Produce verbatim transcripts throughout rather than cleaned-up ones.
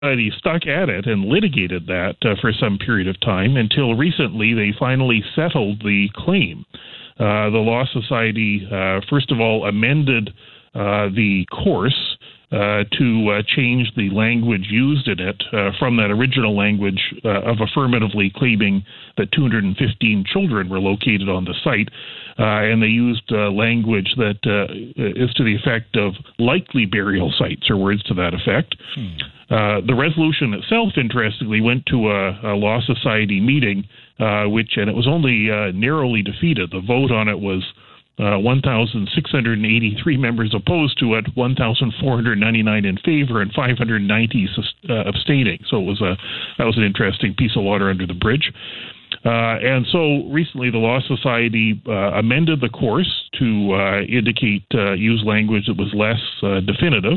Society stuck at it and litigated that uh, for some period of time until recently they finally settled the claim. Uh, the Law Society, uh, first of all, amended uh, the course uh, to uh, change the language used in it uh, from that original language uh, of affirmatively claiming that two hundred fifteen children were located on the site, uh, and they used uh, language that uh, is to the effect of likely burial sites, or words to that effect. Hmm. Uh, the resolution itself, interestingly, went to a, a Law Society meeting, uh, which, and it was only uh, narrowly defeated. The vote on it was uh, one thousand six hundred eighty-three members opposed to it, one thousand four hundred ninety-nine in favor, and five hundred ninety uh, abstaining. So it was a that was an interesting piece of water under the bridge. Uh, and so recently the Law Society uh, amended the course to uh, indicate, uh, use language that was less uh, definitive.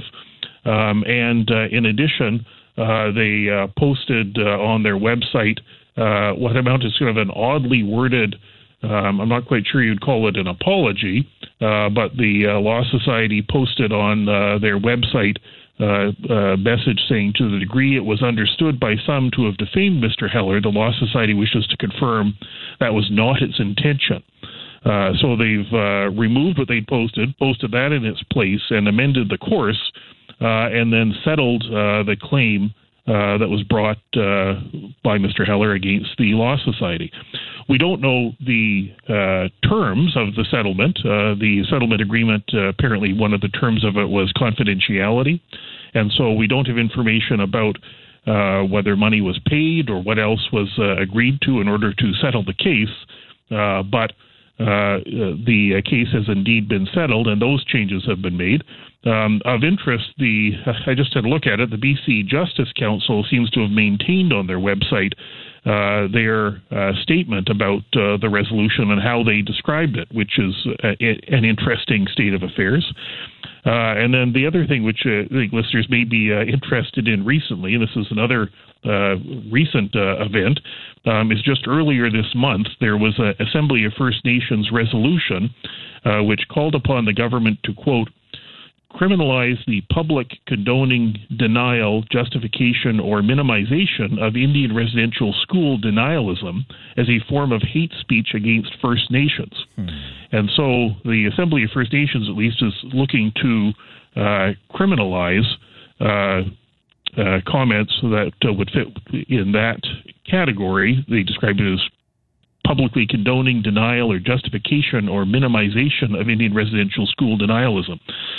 Um, and uh, in addition, uh, they uh, posted uh, on their website uh, what amounted to sort of an oddly worded, um, I'm not quite sure you'd call it an apology, uh, but the uh, Law Society posted on uh, their website uh, a message saying, to the degree it was understood by some to have defamed Mister Heller, the Law Society wishes to confirm that was not its intention. Uh, so they've uh, removed what they'd posted, posted that in its place, and amended the course, Uh, and then settled uh, the claim uh, that was brought uh, by Mister Heller against the Law Society. We don't know the uh, terms of the settlement. Uh, the settlement agreement, uh, apparently one of the terms of it was confidentiality, and so we don't have information about uh, whether money was paid or what else was uh, agreed to in order to settle the case, uh, but uh, the case has indeed been settled, and those changes have been made. Um, of interest, the I just had a look at it. The B C Justice Council seems to have maintained on their website uh, their uh, statement about uh, the resolution and how they described it, which is a, an interesting state of affairs. Uh, and then the other thing which uh, I think listeners may be uh, interested in recently, and this is another uh, recent uh, event, um, is just earlier this month there was an Assembly of First Nations resolution uh, which called upon the government to, quote, criminalize the public condoning, denial, justification, or minimization of Indian residential school denialism as a form of hate speech against First Nations. Hmm. And so the Assembly of First Nations, at least, is looking to uh, criminalize uh, uh, comments that uh, would fit in that category. They describe it as publicly condoning, denial, or justification, or minimization of Indian residential school denialism.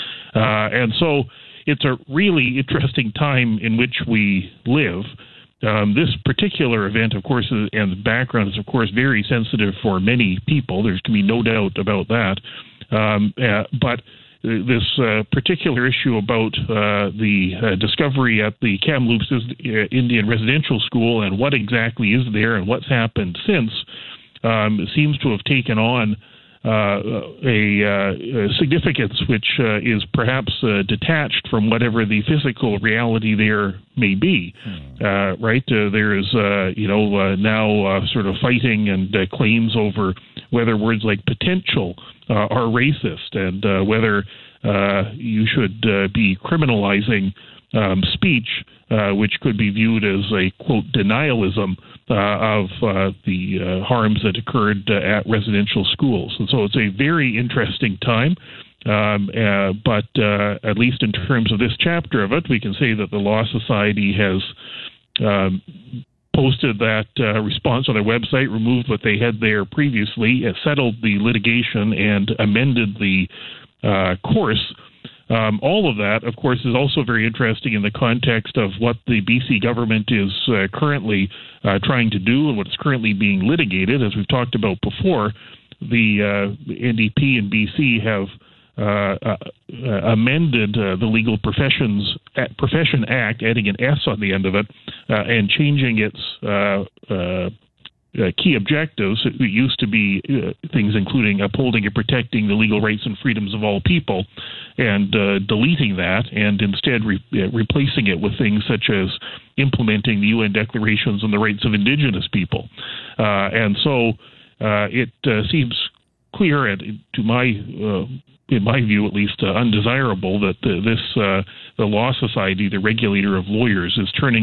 Uh, and so it's a really interesting time in which we live. Um, this particular event, of course, is, and the background is, of course, very sensitive for many people. There can be no doubt about that. Um, uh, but this uh, particular issue about uh, the uh, discovery at the Kamloops Indian Residential School and what exactly is there and what's happened since um, seems to have taken on Uh, a, uh, a significance which uh, is perhaps uh, detached from whatever the physical reality there may be. Hmm. Uh, right? Uh, there is, uh, you know, uh, now uh, sort of fighting and uh, claims over whether words like potential uh, are racist and uh, whether uh, you should uh, be criminalizing um, speech uh, which could be viewed as a, quote, denialism Uh, of uh, the uh, harms that occurred uh, at residential schools. And so it's a very interesting time, um, uh, but uh, at least in terms of this chapter of it, we can say that the Law Society has um, posted that uh, response on their website, removed what they had there previously, uh, settled the litigation, and amended the uh, course. Um, all of that, of course, is also very interesting in the context of what the B C government is uh, currently uh, trying to do and what's currently being litigated. As we've talked about before, the uh, N D P and B C have uh, uh, amended uh, the Legal Professions Profession Act, adding an S on the end of it, uh, and changing its uh, uh, Uh, key objectives. It used to be uh, things including upholding and protecting the legal rights and freedoms of all people, and uh, deleting that and instead re- uh, replacing it with things such as implementing the U N declarations on the rights of Indigenous people. Uh, and so uh, it uh, seems clear, and to my uh, in my view at least, uh, undesirable that the, this uh, the Law Society, the regulator of lawyers, is turning